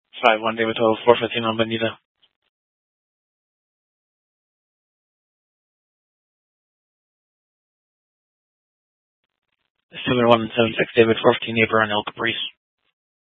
5-1 David 12, 415 on Benita. 7-1 and 7-6 David 415 Neighbor on El Caprice.